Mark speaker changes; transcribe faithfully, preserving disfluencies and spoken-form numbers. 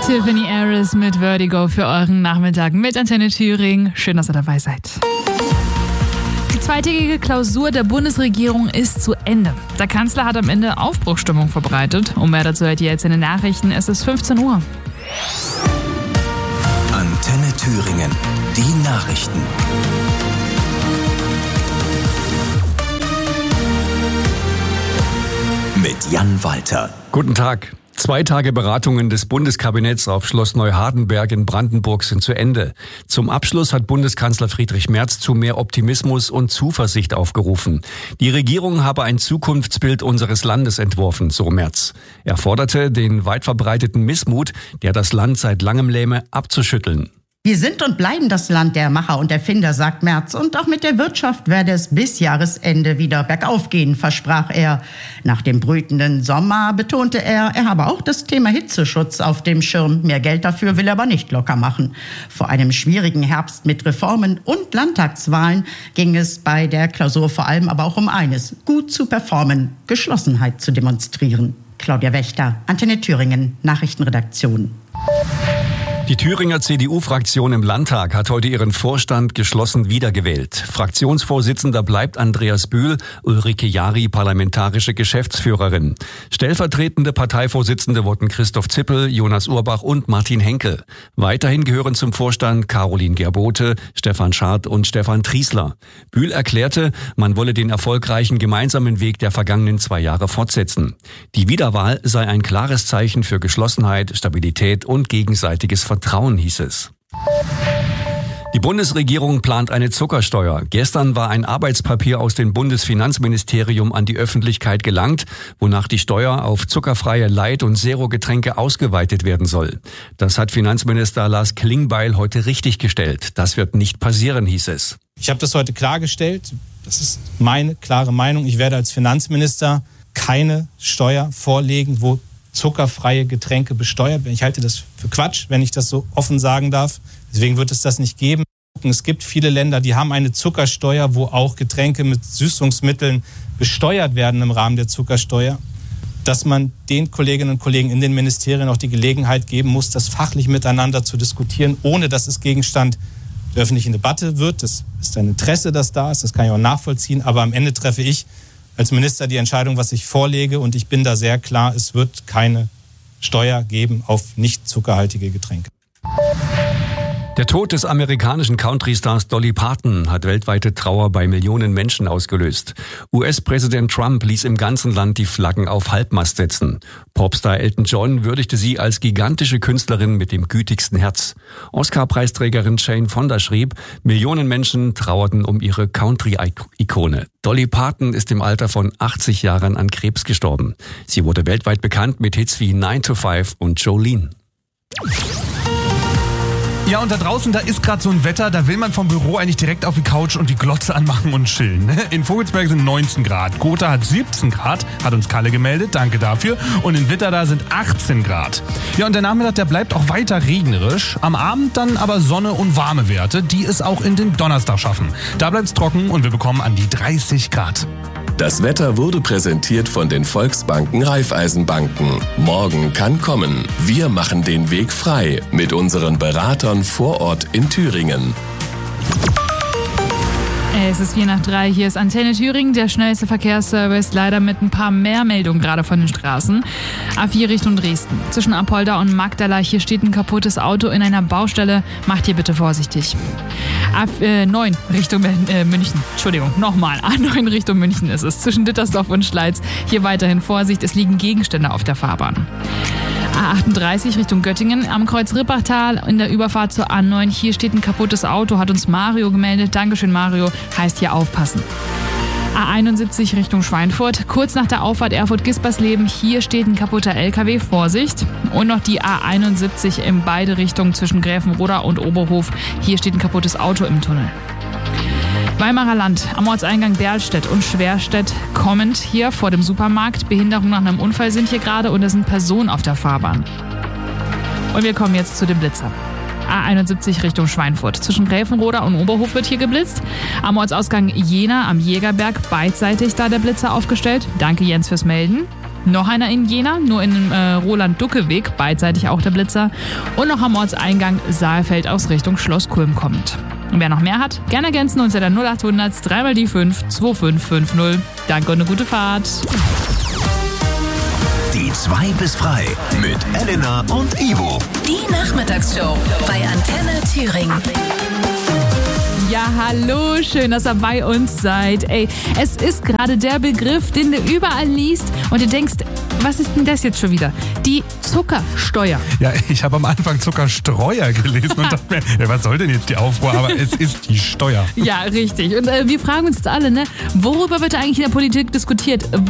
Speaker 1: Tiffany Harris mit Vertigo für euren Nachmittag mit Antenne Thüringen. Schön, dass ihr dabei seid. Die zweitägige Klausur der Bundesregierung ist zu Ende. Der Kanzler hat am Ende Aufbruchsstimmung verbreitet. Und mehr dazu hört ihr jetzt in den Nachrichten. Es ist fünfzehn Uhr.
Speaker 2: Antenne Thüringen. Die Nachrichten. Mit Jan Walter.
Speaker 3: Guten Tag. Zwei Tage Beratungen des Bundeskabinetts auf Schloss Neuhardenberg in Brandenburg sind zu Ende. Zum Abschluss hat Bundeskanzler Friedrich Merz zu mehr Optimismus und Zuversicht aufgerufen. Die Regierung habe ein Zukunftsbild unseres Landes entworfen, so Merz. Er forderte, den weit verbreiteten Missmut, der das Land seit langem lähme, abzuschütteln.
Speaker 4: Wir sind und bleiben das Land der Macher und Erfinder, sagt Merz. Und auch mit der Wirtschaft werde es bis Jahresende wieder bergauf gehen, versprach er. Nach dem brütenden Sommer betonte er, er habe auch das Thema Hitzeschutz auf dem Schirm. Mehr Geld dafür will er aber nicht locker machen. Vor einem schwierigen Herbst mit Reformen und Landtagswahlen ging es bei der Klausur vor allem aber auch um eines: gut zu performen, Geschlossenheit zu demonstrieren. Claudia Wächter, Antenne Thüringen, Nachrichtenredaktion.
Speaker 3: Die Thüringer C D U-Fraktion im Landtag hat heute ihren Vorstand geschlossen wiedergewählt. Fraktionsvorsitzender bleibt Andreas Bühl, Ulrike Jari parlamentarische Geschäftsführerin. Stellvertretende Parteivorsitzende wurden Christoph Zippel, Jonas Urbach und Martin Henkel. Weiterhin gehören zum Vorstand Caroline Gerbote, Stefan Schardt und Stefan Triesler. Bühl erklärte, man wolle den erfolgreichen gemeinsamen Weg der vergangenen zwei Jahre fortsetzen. Die Wiederwahl sei ein klares Zeichen für Geschlossenheit, Stabilität und gegenseitiges Vertrauen. Vertrauen, hieß es. Die Bundesregierung plant eine Zuckersteuer. Gestern war ein Arbeitspapier aus dem Bundesfinanzministerium an die Öffentlichkeit gelangt, wonach die Steuer auf zuckerfreie Light- und Zero-Getränke ausgeweitet werden soll. Das hat Finanzminister Lars Klingbeil heute richtiggestellt. Das wird nicht passieren, hieß es.
Speaker 5: Ich habe das heute klargestellt. Das ist meine klare Meinung. Ich werde als Finanzminister keine Steuer vorlegen, wo zuckerfreie Getränke besteuert werden. Ich halte das für Quatsch, wenn ich das so offen sagen darf. Deswegen wird es das nicht geben. Es gibt viele Länder, die haben eine Zuckersteuer, wo auch Getränke mit Süßungsmitteln besteuert werden im Rahmen der Zuckersteuer. Dass man den Kolleginnen und Kollegen in den Ministerien auch die Gelegenheit geben muss, das fachlich miteinander zu diskutieren, ohne dass es Gegenstand der öffentlichen Debatte wird. Das ist ein Interesse, das da ist, das kann ich auch nachvollziehen. Aber am Ende treffe ich als Minister die Entscheidung, was ich vorlege, und ich bin da sehr klar, es wird keine Steuer geben auf nicht zuckerhaltige Getränke.
Speaker 3: Der Tod des amerikanischen Country-Stars Dolly Parton hat weltweite Trauer bei Millionen Menschen ausgelöst. U S-Präsident Trump ließ im ganzen Land die Flaggen auf Halbmast setzen. Popstar Elton John würdigte sie als gigantische Künstlerin mit dem gütigsten Herz. Oscar-Preisträgerin Jane Fonda schrieb, Millionen Menschen trauerten um ihre Country-Ikone. Dolly Parton ist im Alter von achtzig Jahren an Krebs gestorben. Sie wurde weltweit bekannt mit Hits wie nine to five und Jolene.
Speaker 6: Ja, und da draußen, da ist gerade so ein Wetter, da will man vom Büro eigentlich direkt auf die Couch und die Glotze anmachen und chillen. In Vogelsberg sind neunzehn Grad, Gotha hat siebzehn Grad, hat uns Kalle gemeldet, danke dafür. Und in Witterda sind achtzehn Grad. Ja, und der Nachmittag, der bleibt auch weiter regnerisch. Am Abend dann aber Sonne und warme Werte, die es auch in den Donnerstag schaffen. Da bleibt's trocken und wir bekommen an die dreißig Grad.
Speaker 7: Das Wetter wurde präsentiert von den Volksbanken Raiffeisenbanken. Morgen kann kommen. Wir machen den Weg frei mit unseren Beratern vor Ort in Thüringen.
Speaker 1: Es ist vier nach drei, hier ist Antenne Thüringen, der schnellste Verkehrsservice, leider mit ein paar mehr Meldungen gerade von den Straßen. A vier Richtung Dresden. Zwischen Apolda und Magdala, hier steht ein kaputtes Auto in einer Baustelle. Macht hier bitte vorsichtig. A neun Richtung äh, München. Entschuldigung, nochmal. A neun Richtung München ist es. Zwischen Dittersdorf und Schleiz. Hier weiterhin Vorsicht, es liegen Gegenstände auf der Fahrbahn. A achtunddreißig Richtung Göttingen am Kreuz Rippachtal in der Überfahrt zur A neun. Hier steht ein kaputtes Auto, hat uns Mario gemeldet. Dankeschön, Mario. Heißt hier aufpassen. A einundsiebzig Richtung Schweinfurt. Kurz nach der Auffahrt Erfurt-Gispersleben. Hier steht ein kaputter L K W. Vorsicht. Und noch die A einundsiebzig in beide Richtungen zwischen Gräfenroda und Oberhof. Hier steht ein kaputtes Auto im Tunnel. Weimarer Land, am Ortseingang Berlstedt und Schwerstedt kommend hier vor dem Supermarkt. Behinderung nach einem Unfall sind hier gerade und es sind Personen auf der Fahrbahn. Und wir kommen jetzt zu dem Blitzer. A einundsiebzig Richtung Schweinfurt. Zwischen Gräfenroda und Oberhof wird hier geblitzt. Am Ortsausgang Jena am Jägerberg beidseitig da der Blitzer aufgestellt. Danke Jens fürs Melden. Noch einer in Jena, nur in äh, Roland-Ducke-Weg, beidseitig auch der Blitzer. Und noch am Ortseingang Saalfeld aus Richtung Schloss Kulm kommt. Und wer noch mehr hat, gerne ergänzen unter der null achthundert dreimal die fünf zwei fünf fünf null. Danke und eine gute Fahrt.
Speaker 2: Die zwei bis frei mit Elena und Ivo.
Speaker 8: Die Nachmittagsshow bei Antenne Thüringen.
Speaker 1: Ja, hallo, schön, dass ihr bei uns seid. Ey, es ist gerade der Begriff, den du überall liest und du denkst, was ist denn das jetzt schon wieder? Die Zuckersteuer.
Speaker 6: Ja, ich habe am Anfang Zuckerstreuer gelesen und dachte mir, ja, was soll denn jetzt die Aufruhr? Aber es ist die Steuer.
Speaker 1: Ja, richtig. Und äh, wir fragen uns jetzt alle, ne, worüber wird eigentlich in der Politik diskutiert?